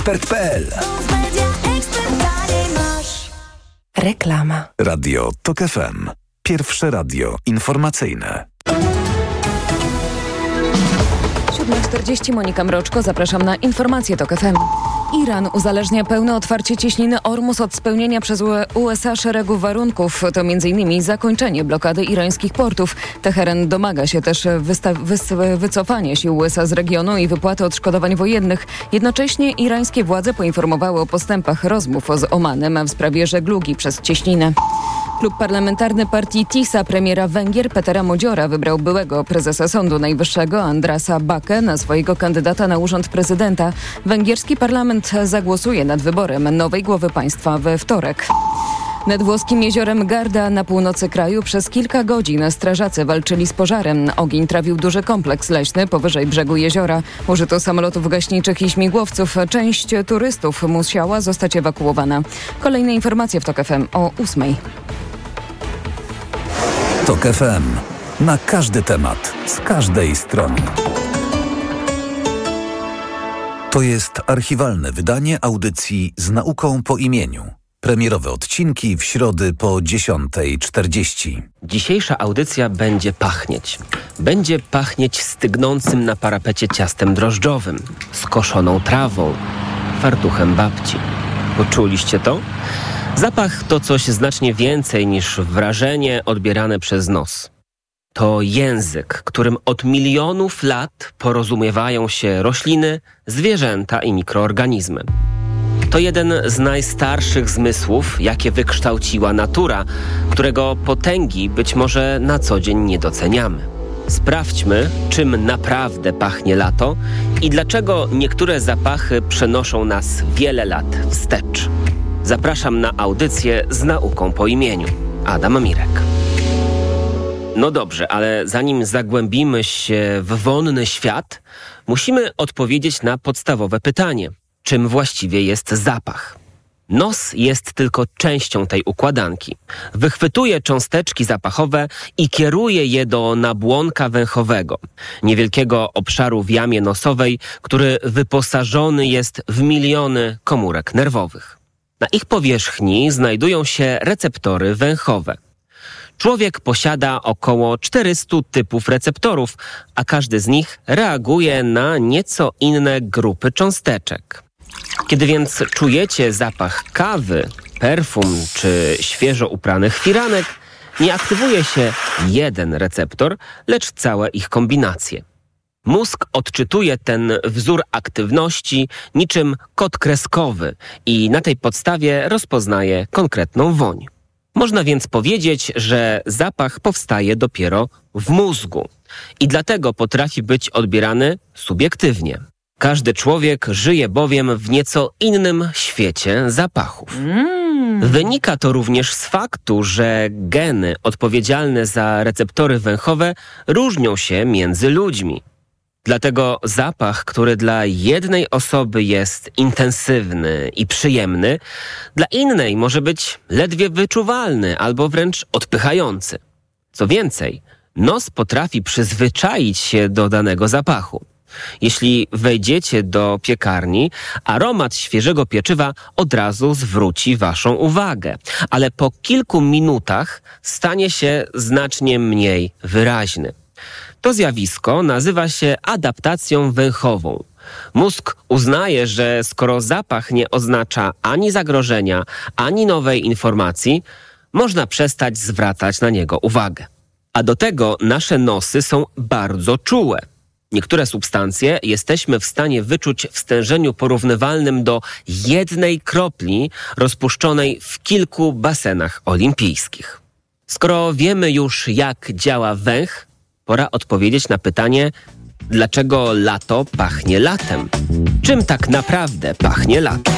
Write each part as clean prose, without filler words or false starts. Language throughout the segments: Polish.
Expert.pl. Reklama. Radio TOK FM. Pierwsze radio informacyjne. 7:40, Monika Mroczko, zapraszam na informacje TOK FM. Iran uzależnia pełne otwarcie cieśniny Ormus od spełnienia przez USA szeregu warunków. To m.in. zakończenie blokady irańskich portów. Teheran domaga się też wycofania sił USA z regionu i wypłaty odszkodowań wojennych. Jednocześnie irańskie władze poinformowały o postępach rozmów z Omanem w sprawie żeglugi przez cieśninę. Klub parlamentarny partii TISA premiera Węgier Petera Modziora wybrał byłego prezesa Sądu Najwyższego Andrasa Bakę na swojego kandydata na urząd prezydenta. Węgierski parlament zagłosuje nad wyborem nowej głowy państwa we wtorek. Nad włoskim jeziorem Garda na północy kraju przez kilka godzin strażacy walczyli z pożarem. Ogień trawił duży kompleks leśny powyżej brzegu jeziora. Użyto samolotów gaśniczych i śmigłowców. Część turystów musiała zostać ewakuowana. Kolejne informacje w TOK FM o 8:00. TOK FM. Na każdy temat, z każdej strony. To jest archiwalne wydanie audycji Z nauką po imieniu. Premierowe odcinki w środy po 10:40. Dzisiejsza audycja będzie pachnieć. Będzie pachnieć stygnącym na parapecie ciastem drożdżowym, skoszoną trawą, fartuchem babci. Poczuliście to? Zapach to coś znacznie więcej niż wrażenie odbierane przez nos. To język, którym od milionów lat porozumiewają się rośliny, zwierzęta i mikroorganizmy. To jeden z najstarszych zmysłów, jakie wykształciła natura, którego potęgi być może na co dzień nie doceniamy. Sprawdźmy, czym naprawdę pachnie lato i dlaczego niektóre zapachy przenoszą nas wiele lat wstecz. Zapraszam na audycję Z nauką po imieniu. Adam Mirek. No dobrze, ale zanim zagłębimy się w wonny świat, musimy odpowiedzieć na podstawowe pytanie. Czym właściwie jest zapach? Nos jest tylko częścią tej układanki. Wychwytuje cząsteczki zapachowe i kieruje je do nabłonka węchowego, niewielkiego obszaru w jamie nosowej, który wyposażony jest w miliony komórek nerwowych. Na ich powierzchni znajdują się receptory węchowe. Człowiek posiada około 400 typów receptorów, a każdy z nich reaguje na nieco inne grupy cząsteczek. Kiedy więc czujecie zapach kawy, perfum czy świeżo upranych firanek, nie aktywuje się jeden receptor, lecz całe ich kombinacje. Mózg odczytuje ten wzór aktywności niczym kod kreskowy i na tej podstawie rozpoznaje konkretną woń. Można więc powiedzieć, że zapach powstaje dopiero w mózgu i dlatego potrafi być odbierany subiektywnie. Każdy człowiek żyje bowiem w nieco innym świecie zapachów. Wynika to również z faktu, że geny odpowiedzialne za receptory węchowe różnią się między ludźmi. Dlatego zapach, który dla jednej osoby jest intensywny i przyjemny, dla innej może być ledwie wyczuwalny albo wręcz odpychający. Co więcej, nos potrafi przyzwyczaić się do danego zapachu. Jeśli wejdziecie do piekarni, aromat świeżego pieczywa od razu zwróci waszą uwagę, ale po kilku minutach stanie się znacznie mniej wyraźny. To zjawisko nazywa się adaptacją węchową. Mózg uznaje, że skoro zapach nie oznacza ani zagrożenia, ani nowej informacji, można przestać zwracać na niego uwagę. A do tego nasze nosy są bardzo czułe. Niektóre substancje jesteśmy w stanie wyczuć w stężeniu porównywalnym do 1 kropli rozpuszczonej w kilku basenach olimpijskich. Skoro wiemy już, jak działa węch, pora odpowiedzieć na pytanie, dlaczego lato pachnie latem? Czym tak naprawdę pachnie lato?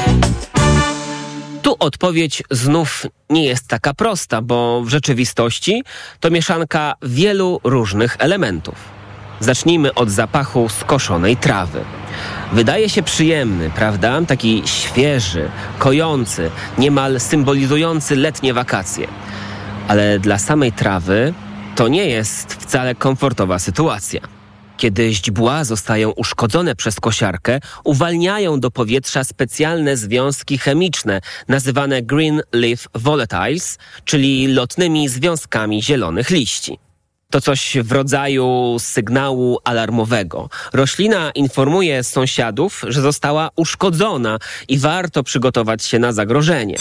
Tu odpowiedź znów nie jest taka prosta, bo w rzeczywistości to mieszanka wielu różnych elementów. Zacznijmy od zapachu skoszonej trawy. Wydaje się przyjemny, prawda? Taki świeży, kojący, niemal symbolizujący letnie wakacje. Ale dla samej trawy to nie jest wcale komfortowa sytuacja. Kiedy źdźbła zostają uszkodzone przez kosiarkę, uwalniają do powietrza specjalne związki chemiczne, nazywane green leaf volatiles, czyli lotnymi związkami zielonych liści. To coś w rodzaju sygnału alarmowego. Roślina informuje sąsiadów, że została uszkodzona i warto przygotować się na zagrożenie.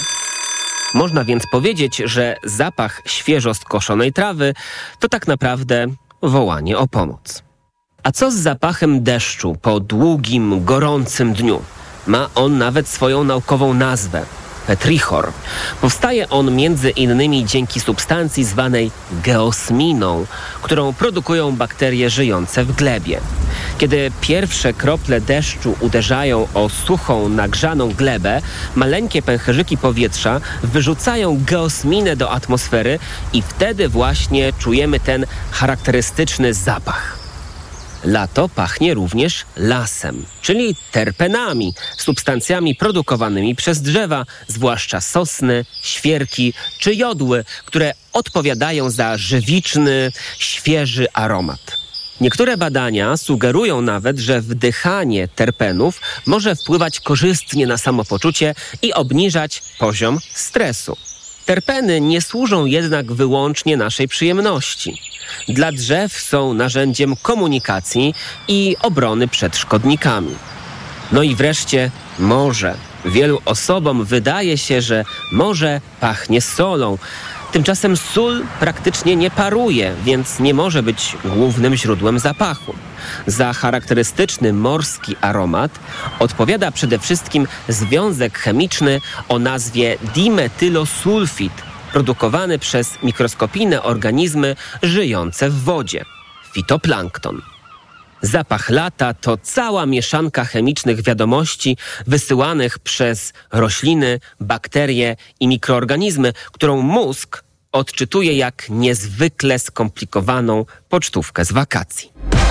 Można więc powiedzieć, że zapach świeżo skoszonej trawy to tak naprawdę wołanie o pomoc. A co z zapachem deszczu po długim, gorącym dniu? Ma on nawet swoją naukową nazwę – petrichor. Powstaje on między innymi dzięki substancji zwanej geosminą, którą produkują bakterie żyjące w glebie. Kiedy pierwsze krople deszczu uderzają o suchą, nagrzaną glebę, maleńkie pęcherzyki powietrza wyrzucają geosminę do atmosfery i wtedy właśnie czujemy ten charakterystyczny zapach. Lato pachnie również lasem, czyli terpenami, substancjami produkowanymi przez drzewa, zwłaszcza sosny, świerki czy jodły, które odpowiadają za żywiczny, świeży aromat. Niektóre badania sugerują nawet, że wdychanie terpenów może wpływać korzystnie na samopoczucie i obniżać poziom stresu. Terpeny nie służą jednak wyłącznie naszej przyjemności. Dla drzew są narzędziem komunikacji i obrony przed szkodnikami. No i wreszcie morze. Wielu osobom wydaje się, że morze pachnie solą. Tymczasem sól praktycznie nie paruje, więc nie może być głównym źródłem zapachu. Za charakterystyczny morski aromat odpowiada przede wszystkim związek chemiczny o nazwie dimetylosulfid, produkowany przez mikroskopijne organizmy żyjące w wodzie – fitoplankton. Zapach lata to cała mieszanka chemicznych wiadomości wysyłanych przez rośliny, bakterie i mikroorganizmy, którą mózg odczytuje jak niezwykle skomplikowaną pocztówkę z wakacji.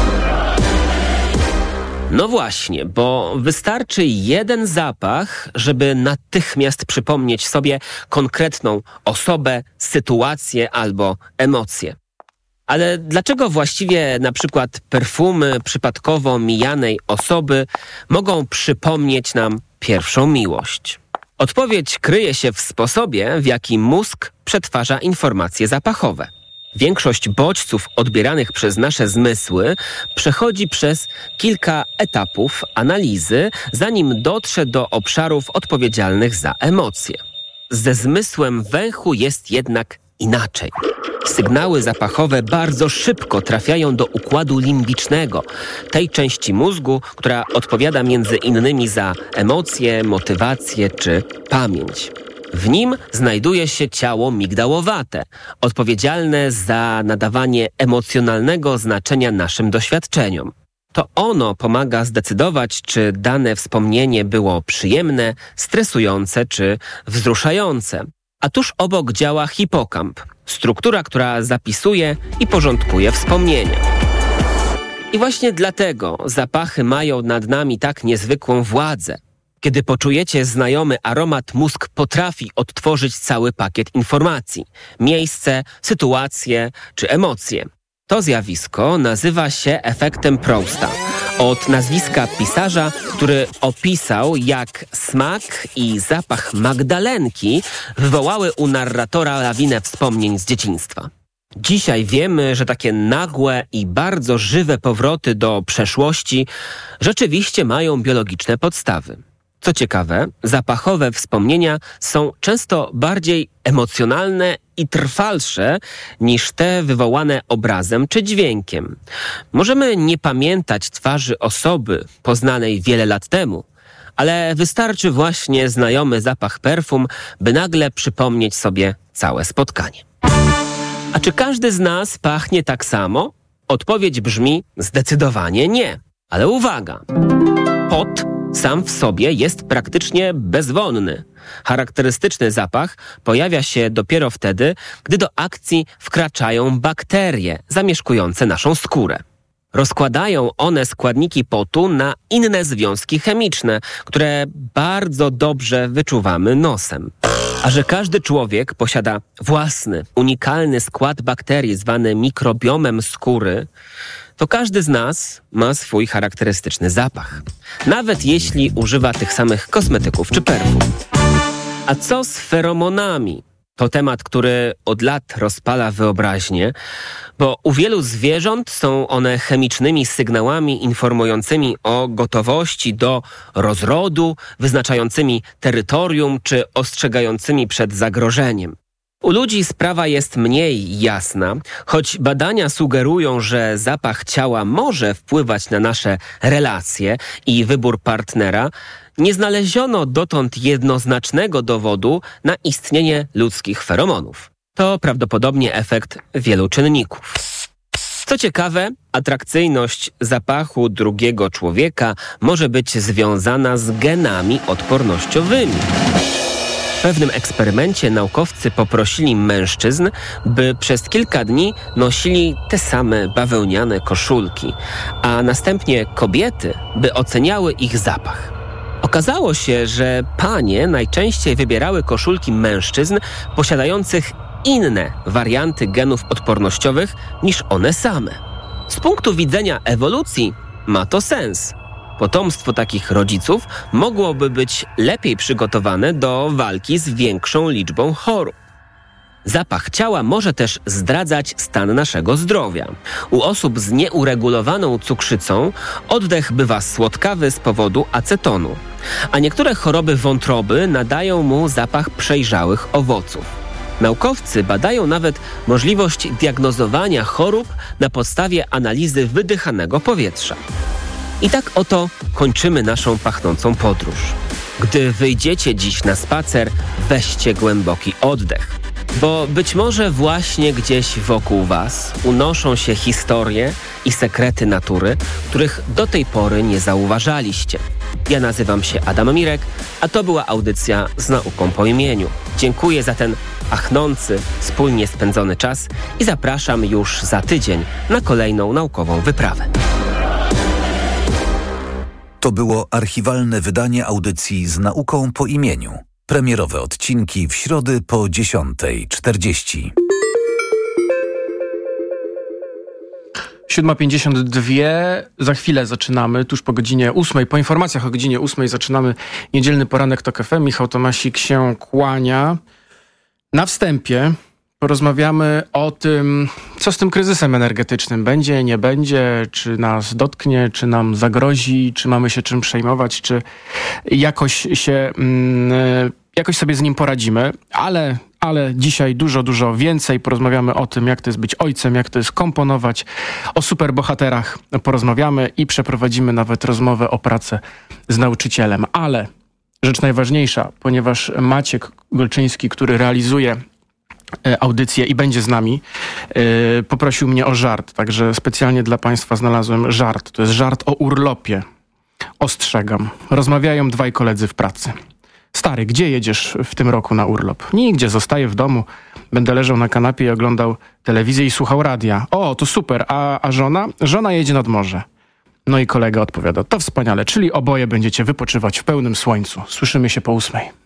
No właśnie, bo wystarczy jeden zapach, żeby natychmiast przypomnieć sobie konkretną osobę, sytuację albo emocję. Ale dlaczego właściwie na przykład perfumy przypadkowo mijanej osoby mogą przypomnieć nam pierwszą miłość? Odpowiedź kryje się w sposobie, w jaki mózg przetwarza informacje zapachowe. Większość bodźców odbieranych przez nasze zmysły przechodzi przez kilka etapów analizy, zanim dotrze do obszarów odpowiedzialnych za emocje. Ze zmysłem węchu jest jednak inaczej. Sygnały zapachowe bardzo szybko trafiają do układu limbicznego, tej części mózgu, która odpowiada między innymi za emocje, motywacje czy pamięć. W nim znajduje się ciało migdałowate, odpowiedzialne za nadawanie emocjonalnego znaczenia naszym doświadczeniom. To ono pomaga zdecydować, czy dane wspomnienie było przyjemne, stresujące czy wzruszające. A tuż obok działa hipokamp, struktura, która zapisuje i porządkuje wspomnienia. I właśnie dlatego zapachy mają nad nami tak niezwykłą władzę. Kiedy poczujecie znajomy aromat, mózg potrafi odtworzyć cały pakiet informacji, miejsce, sytuacje czy emocje. To zjawisko nazywa się efektem Prousta, od nazwiska pisarza, który opisał, jak smak i zapach magdalenki wywołały u narratora lawinę wspomnień z dzieciństwa. Dzisiaj wiemy, że takie nagłe i bardzo żywe powroty do przeszłości rzeczywiście mają biologiczne podstawy. Co ciekawe, zapachowe wspomnienia są często bardziej emocjonalne i trwalsze niż te wywołane obrazem czy dźwiękiem. Możemy nie pamiętać twarzy osoby poznanej wiele lat temu, ale wystarczy właśnie znajomy zapach perfum, by nagle przypomnieć sobie całe spotkanie. A czy każdy z nas pachnie tak samo? Odpowiedź brzmi zdecydowanie nie. Ale uwaga! Pot sam w sobie jest praktycznie bezwonny. Charakterystyczny zapach pojawia się dopiero wtedy, gdy do akcji wkraczają bakterie zamieszkujące naszą skórę. Rozkładają one składniki potu na inne związki chemiczne, które bardzo dobrze wyczuwamy nosem. A że każdy człowiek posiada własny, unikalny skład bakterii zwany mikrobiomem skóry, to każdy z nas ma swój charakterystyczny zapach. Nawet jeśli używa tych samych kosmetyków czy perfum. A co z feromonami? To temat, który od lat rozpala wyobraźnię, bo u wielu zwierząt są one chemicznymi sygnałami informującymi o gotowości do rozrodu, wyznaczającymi terytorium czy ostrzegającymi przed zagrożeniem. U ludzi sprawa jest mniej jasna, choć badania sugerują, że zapach ciała może wpływać na nasze relacje i wybór partnera. Nie znaleziono dotąd jednoznacznego dowodu na istnienie ludzkich feromonów. To prawdopodobnie efekt wielu czynników. Co ciekawe, atrakcyjność zapachu drugiego człowieka może być związana z genami odpornościowymi. W pewnym eksperymencie naukowcy poprosili mężczyzn, by przez kilka dni nosili te same bawełniane koszulki, a następnie kobiety, by oceniały ich zapach. Okazało się, że panie najczęściej wybierały koszulki mężczyzn posiadających inne warianty genów odpornościowych niż one same. Z punktu widzenia ewolucji ma to sens. Potomstwo takich rodziców mogłoby być lepiej przygotowane do walki z większą liczbą chorób. Zapach ciała może też zdradzać stan naszego zdrowia. U osób z nieuregulowaną cukrzycą oddech bywa słodkawy z powodu acetonu, a niektóre choroby wątroby nadają mu zapach przejrzałych owoców. Naukowcy badają nawet możliwość diagnozowania chorób na podstawie analizy wydychanego powietrza. I tak oto kończymy naszą pachnącą podróż. Gdy wyjdziecie dziś na spacer, weźcie głęboki oddech. Bo być może właśnie gdzieś wokół was unoszą się historie i sekrety natury, których do tej pory nie zauważaliście. Ja nazywam się Adam Mirek, a to była audycja z nauką po imieniu. Dziękuję za ten pachnący, wspólnie spędzony czas i zapraszam już za tydzień na kolejną naukową wyprawę. To było archiwalne wydanie audycji z nauką po imieniu. Premierowe odcinki w środy po 10:40. 7:52, za chwilę zaczynamy, tuż po godzinie 8, po informacjach o godzinie 8 zaczynamy niedzielny poranek TOK FM. Michał Tomasik się kłania. Na wstępie porozmawiamy o tym, co z tym kryzysem energetycznym będzie, nie będzie, czy nas dotknie, czy nam zagrozi, czy mamy się czym przejmować, czy jakoś sobie z nim poradzimy, ale dzisiaj dużo więcej. Porozmawiamy o tym, jak to jest być ojcem, jak to jest komponować, o superbohaterach porozmawiamy i przeprowadzimy nawet rozmowę o pracę z nauczycielem. Ale rzecz najważniejsza, ponieważ Maciek Golczyński, który realizuje audycję i będzie z nami, poprosił mnie o żart, także specjalnie dla Państwa znalazłem żart. To jest żart o urlopie. Ostrzegam. Rozmawiają dwaj koledzy w pracy. Stary, gdzie jedziesz w tym roku na urlop? Nigdzie, zostaję w domu. Będę leżał na kanapie i oglądał telewizję i słuchał radia. O, to super. A żona? Żona jedzie nad morze. No i kolega odpowiada, to wspaniale, czyli oboje będziecie wypoczywać w pełnym słońcu. Słyszymy się po 8.